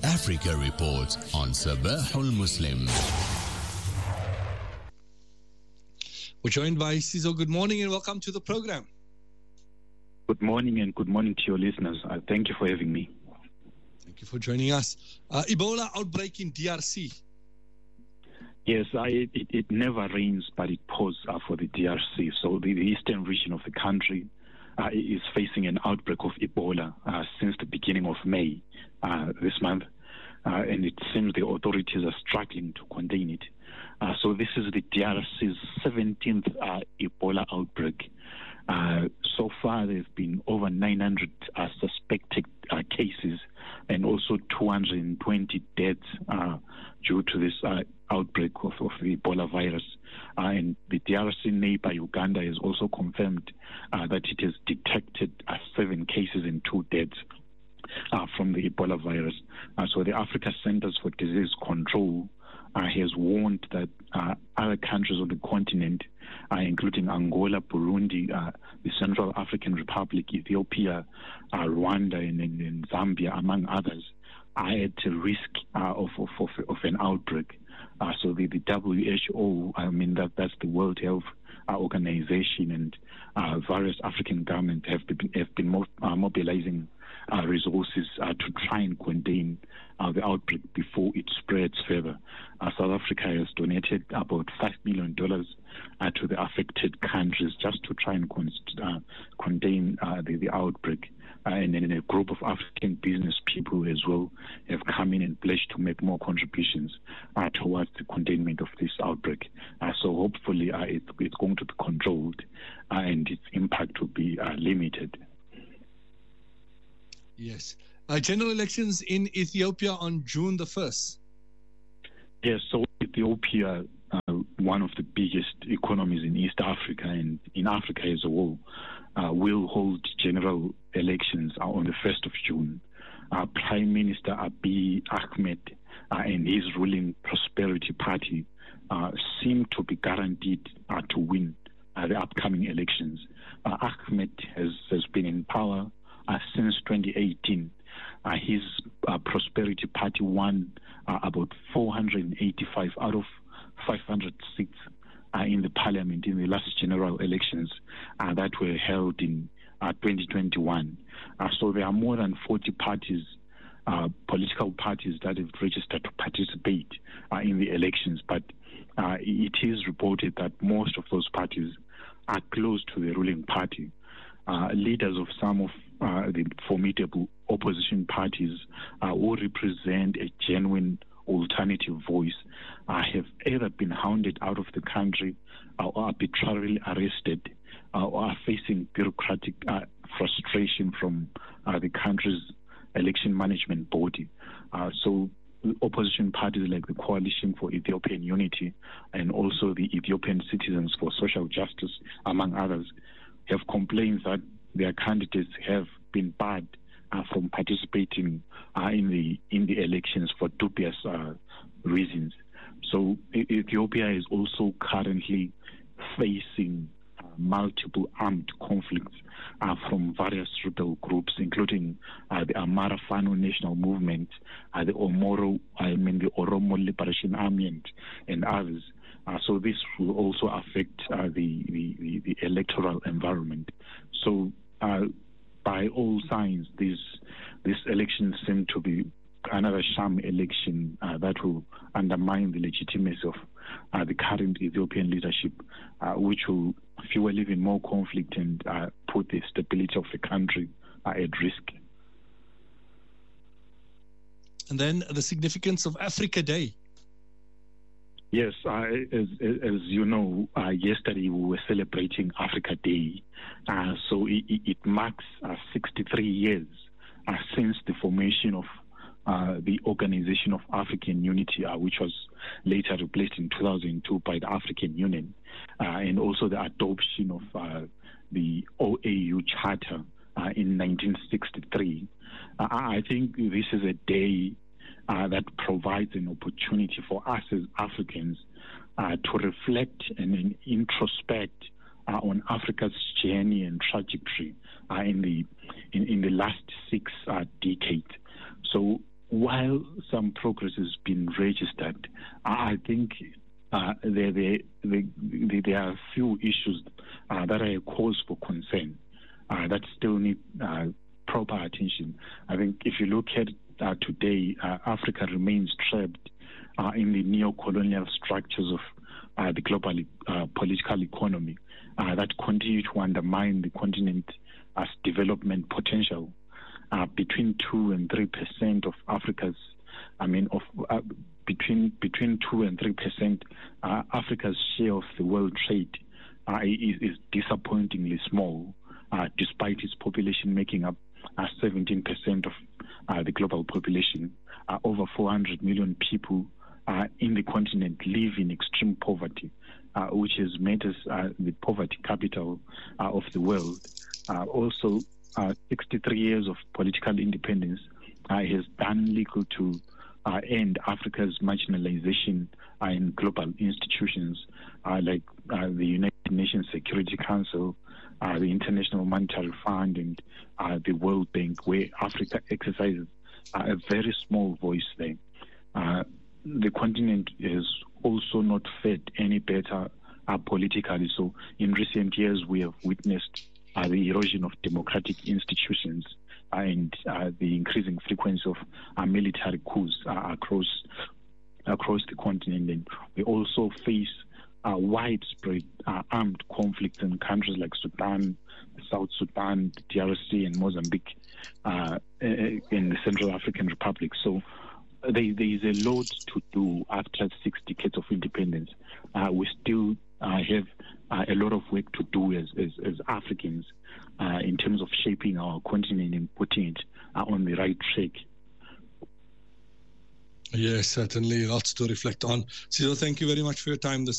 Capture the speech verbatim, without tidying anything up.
Africa Report on Sabahul Muslim. We're joined by Sizo. Good morning and welcome to the program. Good morning and good morning to your listeners. Uh, thank you for having me. Thank you for joining us. Uh, Ebola outbreak in D R C. Yes, I, it, it never rains, but it pours uh, for the D R C. So the, the eastern region of the country uh, is facing an outbreak of Ebola uh, since the beginning of May uh, this month. Uh, and it seems the authorities are struggling to contain it. Uh, so this is the D R C's seventeenth uh, Ebola outbreak. Uh, so far, there have been over nine hundred uh, suspected uh, cases and also two hundred twenty deaths uh, due to this uh, outbreak of, of the Ebola virus. Uh, and the D R C neighbor, Uganda, has also confirmed uh, that it has detected uh, seven cases and two deaths uh, from the Ebola virus. Uh, so the Africa Centers for Disease Control Uh, has warned that uh, other countries on the continent, uh, including Angola, Burundi, uh, the Central African Republic, Ethiopia, uh, Rwanda, and, and, and Zambia, among others, are at risk uh, of, of, of, of an outbreak. Uh, so the, the W H O, I mean, that, that's the World Health uh, Organization, and uh, various African governments have been, have been mo- uh, mobilizing uh, resources uh, to try and contain uh, the outbreak before it spreads further. Uh, South Africa has donated about five million dollars uh, to the affected countries just to try and con- uh, contain uh, the, the outbreak. Uh, and then a group of African business people as well have come in and pledged to make more contributions uh, towards the containment of this outbreak. Uh, so hopefully uh, it, it's going to be controlled uh, and its impact will be uh, limited. Yes. Uh, general elections in Ethiopia on June the first. Yes, so Ethiopia, uh, one of the biggest economies in East Africa and in Africa as a whole, uh, will hold general elections uh, on the first of June. Uh, Prime Minister Abiy Ahmed uh, and his ruling Prosperity Party uh, seem to be guaranteed uh, to win uh, the upcoming elections. Uh, Ahmed has, has been in power uh, since twenty eighteen. Uh, his uh, Prosperity Party won uh, about four hundred eighty-five out of five hundred seats uh, in the parliament in the last general elections uh, that were held in uh, twenty twenty-one. Uh, so there are more than forty parties, uh, political parties that have registered to participate uh, in the elections. But uh, it is reported that most of those parties are close to the ruling party. Uh, leaders of some of uh, the formidable opposition parties uh, who represent a genuine alternative voice uh, have either been hounded out of the country uh, or arbitrarily arrested uh, or are facing bureaucratic uh, frustration from uh, the country's election management body. Uh, so opposition parties like the Coalition for Ethiopian Unity and also the Ethiopian Citizens for Social Justice, among others, have complained that their candidates have been barred uh, from participating uh, in the in the elections for dubious uh, reasons. So Ethiopia is also currently facing uh, multiple armed conflicts uh, from various rebel groups, including uh, the Amara Fano National Movement, uh, the Omoro, I mean the Oromo Liberation Army, and, and others. Uh, so this will also affect uh, the, the, the, the electoral environment. So uh, by all signs, these these elections seem to be another sham election uh, that will undermine the legitimacy of uh, the current Ethiopian leadership, uh, which will fuel even more conflict and uh, put the stability of the country uh, at risk. And then the significance of Africa Day. Yes, uh, as, as you know, uh, yesterday we were celebrating Africa Day. Uh, so it, it marks uh, sixty-three years uh, since the formation of uh, the Organization of African Unity, uh, which was later replaced in two thousand two by the African Union, uh, and also the adoption of uh, the O A U Charter uh, in nineteen sixty-three. Uh, I think this is a day Uh, that provides an opportunity for us as Africans uh, to reflect and, and introspect uh, on Africa's journey and trajectory uh, in the in, in the last six uh, decades. So while some progress has been registered, I think uh, there, there, there, there are a few issues uh, that are a cause for concern uh, that still need uh, proper attention. I think if you look at uh, today, uh, Africa remains trapped uh, in the neo-colonial structures of uh, the global uh, political economy uh, that continue to undermine the continent's development potential. Uh, between two and three percent of Africa's, I mean, of uh, between between two and three percent, uh, Africa's share of the world trade uh, is, is disappointingly small, uh, despite its population making up uh, seventeen percent of uh, the global population. Uh, over four hundred million people uh, in the continent live in extreme poverty, uh, which has made us uh, the poverty capital uh, of the world. Uh, also. Uh, sixty-three years of political independence uh, has done little to uh, end Africa's marginalization uh, in global institutions uh, like uh, the United Nations Security Council, uh, the International Monetary Fund, and uh, the World Bank, where Africa exercises uh, a very small voice there. Uh, the continent has also not fared any better uh, politically. So in recent years, we have witnessed Uh, the erosion of democratic institutions and uh, the increasing frequency of uh, military coups uh, across across the continent. And we also face uh, widespread uh, armed conflicts in countries like Sudan, South Sudan, the D R C, and Mozambique, uh, in the Central African Republic. So there, there is a lot to do after six decades of independence. Uh, we still uh, have Uh, a lot of work to do as, as, as Africans uh, in terms of shaping our continent and putting it uh, on the right track. Yes, certainly. Lots to reflect on. Sizo, thank you very much for your time this